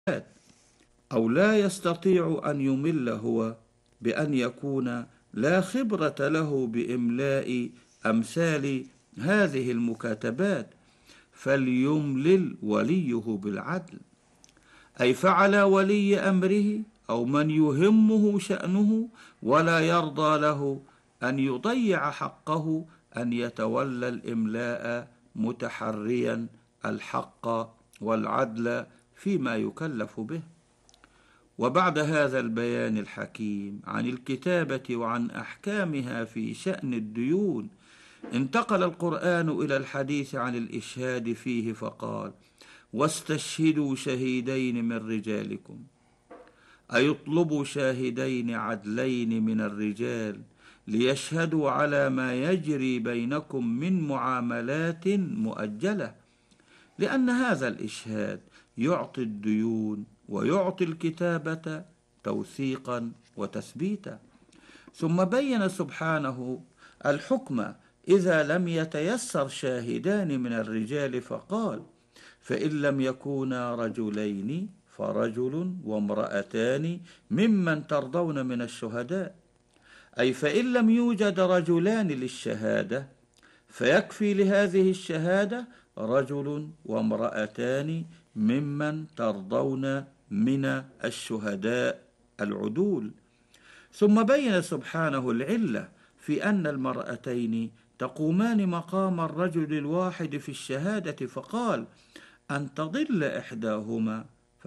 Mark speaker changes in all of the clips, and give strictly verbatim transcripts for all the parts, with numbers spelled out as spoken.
Speaker 1: أو لا يستطيع أن يمل هو بأن يكون لا خبرة له بإملاء أمثال هذه المكاتبات، فليملل وليه بالعدل، أي فعلى ولي أمره أو من يهمه شأنه ولا يرضى له أن يضيع حقه أن يتولى الإملاء متحريا الحق والعدل فيما يكلف به. وبعد هذا البيان الحكيم عن الكتابة وعن أحكامها في شأن الديون، انتقل القرآن إلى الحديث عن الإشهاد فيه فقال: واستشهدوا شهيدين من رجالكم، أي اطلبوا شاهدين عدلين من الرجال ليشهدوا على ما يجري بينكم من معاملات مؤجلة، لأن هذا الإشهاد يعطي الديون ويعطي الكتابة توثيقا وتثبيتا. ثم بين سبحانه الحكم إذا لم يتيسر شاهدان من الرجال فقال: فإن لم يكونا رجلين فرجل وامرأتان ممن ترضون من الشهداء، أي فإن لم يوجد رجلان للشهادة فيكفي لهذه الشهادة رجل وامرأتان ممن ترضون من الشهداء العدول. ثم بين سبحانه العلة في أن المرأتين تقومان مقام الرجل الواحد في الشهادة فقال: أن تضل إحداهما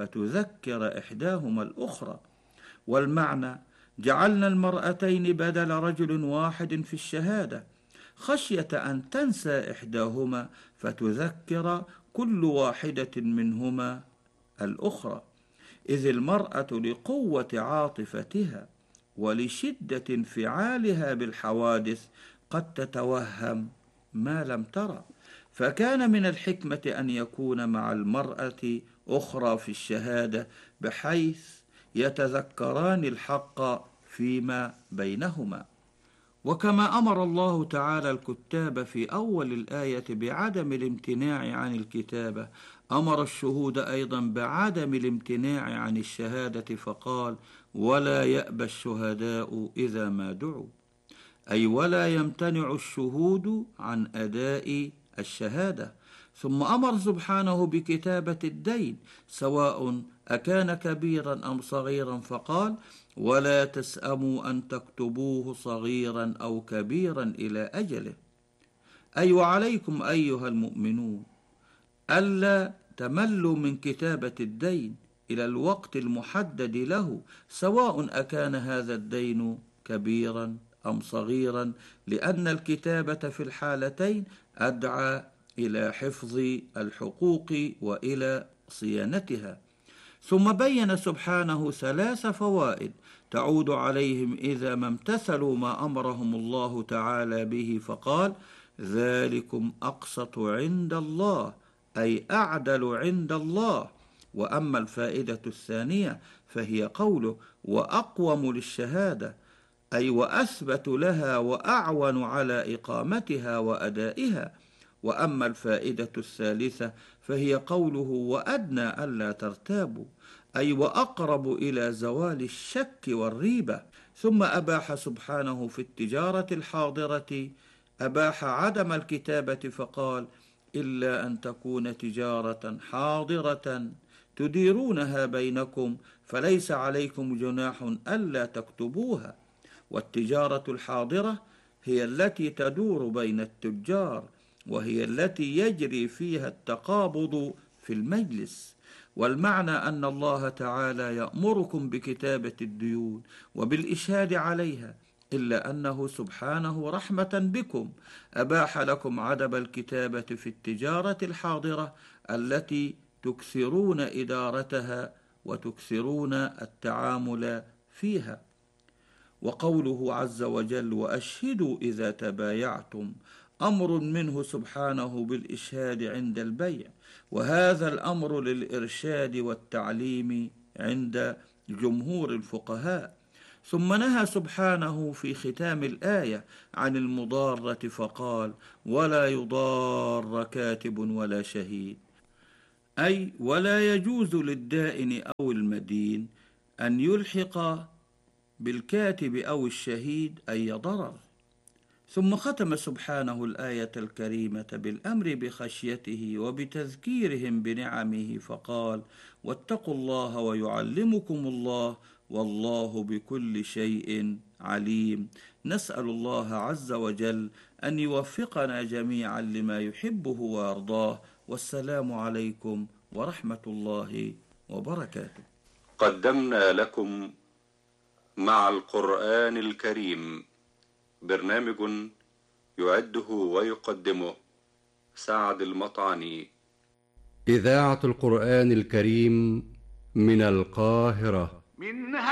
Speaker 1: فتذكر إحداهما الأخرى. والمعنى: جعلنا المرأتين بدل رجل واحد في الشهادة خشية أن تنسى إحداهما فتذكر كل واحدة منهما الأخرى، إذ المرأة لقوة عاطفتها ولشدة انفعالها بالحوادث قد تتوهم ما لم ترى، فكان من الحكمة أن يكون مع المرأة أخرى في الشهادة بحيث يتذكران الحق فيما بينهما. وكما أمر الله تعالى الكتاب في أول الآية بعدم الامتناع عن الكتابة، أمر الشهود أيضا بعدم الامتناع عن الشهادة فقال: ولا يأبى الشهداء إذا ما دعوا، أي ولا يمتنع الشهود عن أداء الشهادة. ثم أمر سبحانه بكتابة الدين سواء أكان كبيرا أم صغيرا فقال: ولا تسأموا أن تكتبوه صغيرا أو كبيرا إلى أجله، أي وعليكم أيها المؤمنون ألا تملوا من كتابة الدين إلى الوقت المحدد له سواء أكان هذا الدين كبيرا أم صغيرا، لأن الكتابة في الحالتين أدعى إلى حفظ الحقوق وإلى صيانتها. ثم بين سبحانه ثلاث فوائد تعود عليهم إذا ما امتثلوا ما أمرهم الله تعالى به فقال: ذلكم أقسط عند الله، أي أعدل عند الله. وأما الفائدة الثانية فهي قوله: وأقوم للشهادة، أي وأثبت لها وأعون على إقامتها وأدائها. وأما الفائدة الثالثة فهي قوله: وأدنى ألا ترتابوا، أي وأقرب إلى زوال الشك والريبة. ثم أباح سبحانه في التجارة الحاضرة أباح عدم الكتابة فقال: إلا أن تكون تجارة حاضرة تديرونها بينكم فليس عليكم جناح ألا تكتبوها. والتجارة الحاضرة هي التي تدور بين التجار، وهي التي يجري فيها التقابض في المجلس. والمعنى أن الله تعالى يأمركم بكتابة الديون وبالإشهاد عليها، إلا أنه سبحانه رحمة بكم أباح لكم عدم الكتابة في التجارة الحاضرة التي تكثرون إدارتها وتكثرون التعامل فيها. وقوله عز وجل: وأشهدوا إذا تبايعتم، أمر منه سبحانه بالإشهاد عند البيع، وهذا الأمر للإرشاد والتعليم عند جمهور الفقهاء. ثم نهى سبحانه في ختام الآية عن المضارة فقال: ولا يضار كاتب ولا شهيد، أي ولا يجوز للدائن أو المدين أن يلحق بالكاتب أو الشهيد أي ضرر. ثم ختم سبحانه الآية الكريمة بالأمر بخشيته وبتذكيرهم بنعمه فقال: واتقوا الله ويعلمكم الله والله بكل شيء عليم. نسأل الله عز وجل أن يوفقنا جميعا لما يحبه ويرضاه، والسلام عليكم ورحمة الله وبركاته.
Speaker 2: قدمنا لكم مع القرآن الكريم برنامج يعده ويقدمه سعد المطعني.
Speaker 3: إذاعة القرآن الكريم من القاهرة.
Speaker 4: من